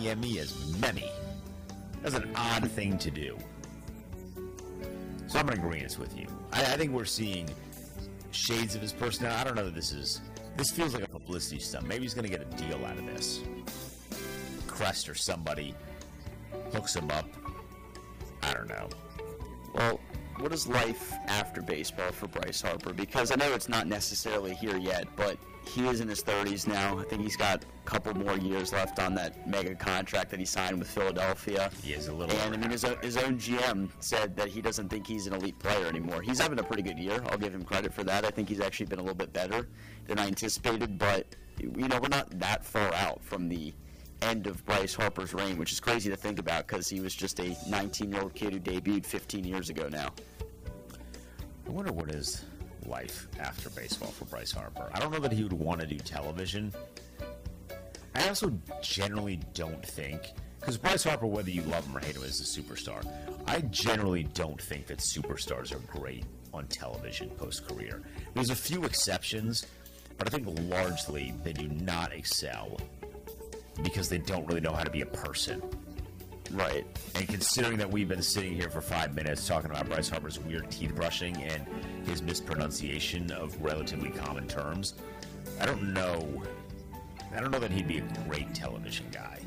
M-E-M-E as Memmy. That's an odd thing to do. So I'm in agreement with you. I think we're seeing shades of his personality. I don't know that this feels like a publicity stunt. Maybe he's going to get a deal out of this. Crest or somebody hooks him up. I don't know. Well, what is life after baseball for Bryce Harper? Because I know it's not necessarily here yet, but he is in his 30s now. I think he's got a couple more years left on that mega contract that he signed with Philadelphia. He is a little. And I mean, his own GM said that he doesn't think he's an elite player anymore. He's having a pretty good year. I'll give him credit for that. I think he's actually been a little bit better than I anticipated. But we're not that far out from the end of Bryce Harper's reign, which is crazy to think about because he was just a 19-year-old kid who debuted 15 years ago now. I wonder what is life after baseball for Bryce Harper. I don't know that he would want to do television. I also generally don't think, because Bryce Harper, whether you love him or hate him, is a superstar. I generally don't think that superstars are great on television post-career. There's a few exceptions, but I think largely they do not excel because they don't really know how to be a person. Right. And considering that we've been sitting here for 5 minutes talking about Bryce Harper's weird teeth brushing and his mispronunciation of relatively common terms, I don't know that he'd be a great television guy.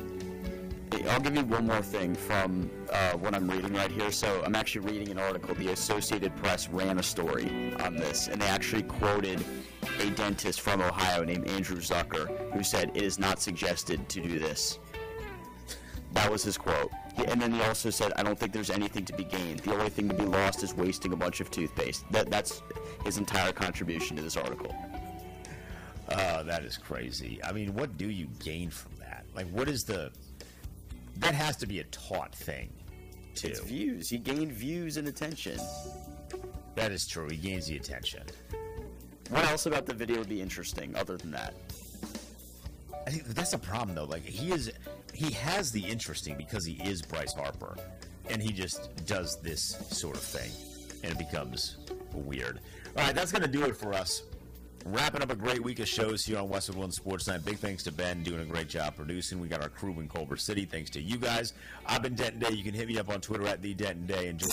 I'll give you one more thing from what I'm reading right here. So I'm actually reading an article. The Associated Press ran a story on this, and they actually quoted a dentist from Ohio named Andrew Zucker, who said, "It is not suggested to do this." That was his quote. And then he also said, "I don't think there's anything to be gained. The only thing to be lost is wasting a bunch of toothpaste." That's his entire contribution to this article. That is crazy. I mean, what do you gain from that? Like, what is the... That has to be a taught thing, too. It's views. He gained views and attention. That is true. He gains the attention. What else about the video would be interesting other than that? I think that's a problem, though. Like, he has the interesting because he is Bryce Harper, and he just does this sort of thing, and it becomes weird. All right, that's going to do it for us. Wrapping up a great week of shows here on Westwood One Sports Night. Big thanks to Ben, doing a great job producing. We got our crew in Culver City. Thanks to you guys. I've been Denton Day. You can hit me up on Twitter at @TheDentonDay. And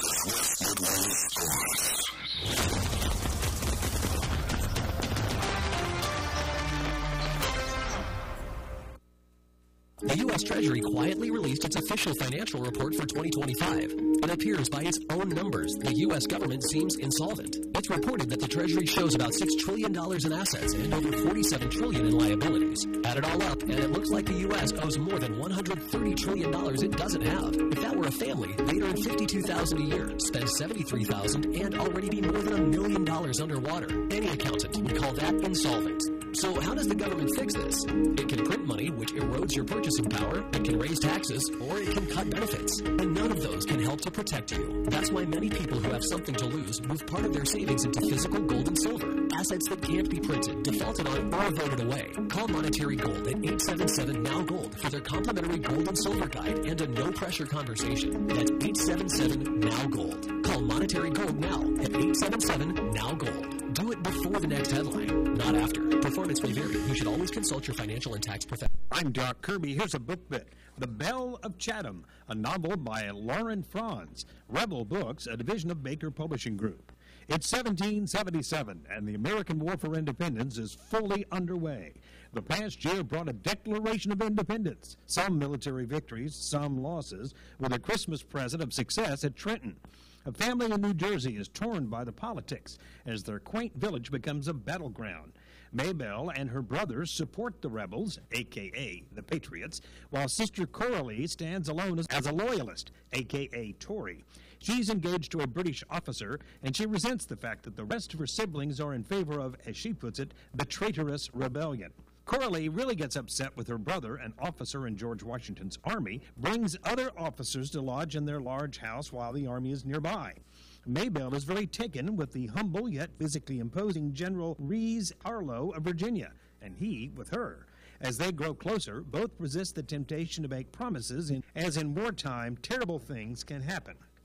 The U.S. Treasury quietly released its official financial report for 2025. It appears by its own numbers the U.S. government seems insolvent. It's reported that the Treasury shows about $6 trillion in assets and over $47 trillion in liabilities. Add it all up, and it looks like the U.S. owes more than $130 trillion it doesn't have. If that were a family, they'd earn $52,000 a year, spend $73,000, and already be more than $1 million underwater. Any accountant would call that insolvent. So how does the government fix this? It can print money, which erodes your purchasing power. It can raise taxes, or it can cut benefits. And none of those can help to protect you. That's why many people who have something to lose move part of their savings into physical gold and silver. Assets that can't be printed, defaulted on, or voted away. Call Monetary Gold at 877-NOW-GOLD for their complimentary gold and silver guide and a no-pressure conversation. That's 877-NOW-GOLD. Call Monetary Gold now at 877-NOW-GOLD. Do it before the next headline, not after. Performance may vary. You should always consult your financial and tax professional. I'm Doc Kirby. Here's a book bit. The Belle of Chatham, a novel by Lauren Franz. Rebel Books, a division of Baker Publishing Group. It's 1777, and the American War for Independence is fully underway. The past year brought a Declaration of Independence, some military victories, some losses, with a Christmas present of success at Trenton. A family in New Jersey is torn by the politics as their quaint village becomes a battleground. Maybelle and her brothers support the rebels, a.k.a. the Patriots, while Sister Coralie stands alone as a loyalist, a.k.a. Tory. She's engaged to a British officer, and she resents the fact that the rest of her siblings are in favor of, as she puts it, the traitorous rebellion. Coralie really gets upset with her brother, an officer in George Washington's army, brings other officers to lodge in their large house while the army is nearby. Maybelle is very taken with the humble yet physically imposing General Rees Arlo of Virginia, and he with her. As they grow closer, both resist the temptation to make promises, and as in wartime, terrible things can happen.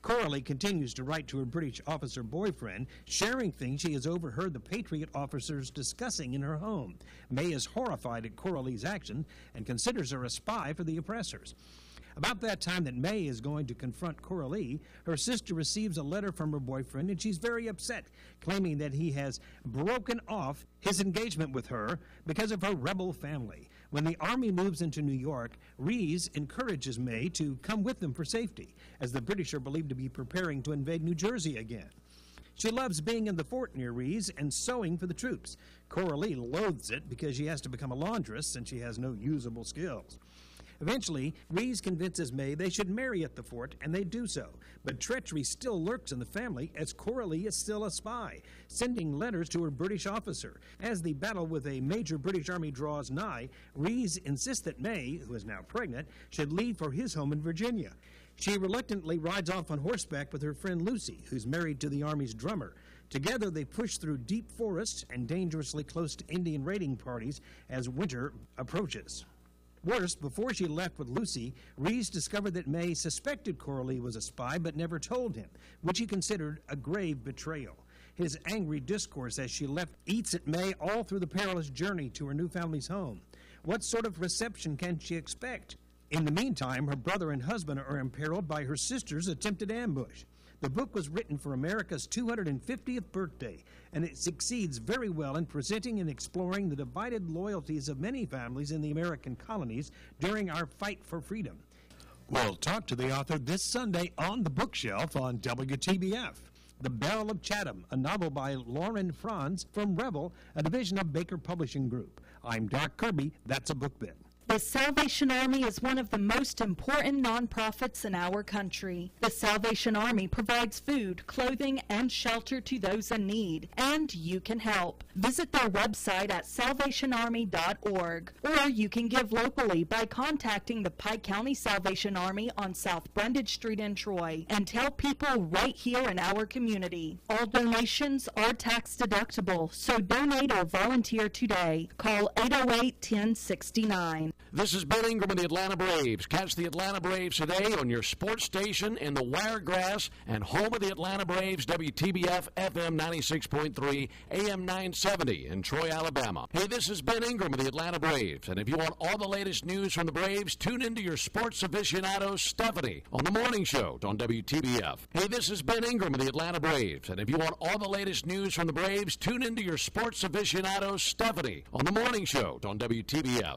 Coralie continues to write to her British officer boyfriend, sharing things she has overheard the Patriot officers discussing in her home. May is horrified at Coralie's action and considers her a spy for the oppressors. About that time that May is going to confront Coralie, her sister receives a letter from her boyfriend, and she's very upset, claiming that he has broken off his engagement with her because of her rebel family. When the Army moves into New York, Rees encourages May to come with them for safety, as the British are believed to be preparing to invade New Jersey again. She loves being in the fort near Rees and sewing for the troops. Coralie loathes it because she has to become a laundress since she has no usable skills. Eventually, Rees convinces May they should marry at the fort, and they do so. But treachery still lurks in the family, as Coralie is still a spy, sending letters to her British officer. As the battle with a major British army draws nigh, Rees insists that May, who is now pregnant, should leave for his home in Virginia. She reluctantly rides off on horseback with her friend Lucy, who's married to the Army's drummer. Together, they push through deep forests and dangerously close to Indian raiding parties as winter approaches. Worse, before she left with Lucy, Rees discovered that May suspected Coralie was a spy but never told him, which he considered a grave betrayal. His angry discourse as she left eats at May all through the perilous journey to her new family's home. What sort of reception can she expect? In the meantime, her brother and husband are imperiled by her sister's attempted ambush. The book was written for America's 250th birthday, and it succeeds very well in presenting and exploring the divided loyalties of many families in the American colonies during our fight for freedom. We'll talk to the author this Sunday on the bookshelf on WTBF. The Belle of Chatham, a novel by Lauren Franz from Rebel, a division of Baker Publishing Group. I'm Doc Kirby. That's a book bit. The Salvation Army is one of the most important nonprofits in our country. The Salvation Army provides food, clothing, and shelter to those in need, and you can help. Visit their website at salvationarmy.org, or you can give locally by contacting the Pike County Salvation Army on South Brundage Street in Troy, and tell people right here in our community. All donations are tax deductible, so donate or volunteer today. Call 808-1069. This is Ben Ingram of the Atlanta Braves. Catch the Atlanta Braves today on your sports station in the Wiregrass and home of the Atlanta Braves, WTBF FM 96.3, AM 970 in Troy, Alabama. Hey, this is Ben Ingram of the Atlanta Braves, and if you want all the latest news from the Braves, tune into your sports aficionado, Stephanie, on the morning show on WTBF. Hey, this is Ben Ingram of the Atlanta Braves, and if you want all the latest news from the Braves, tune into your sports aficionado, Stephanie, on the morning show on WTBF.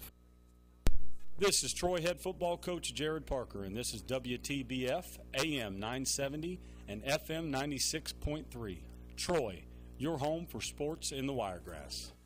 This is Troy head football coach Jared Parker, and this is WTBF, AM 970 and FM 96.3. Troy, your home for sports in the Wiregrass.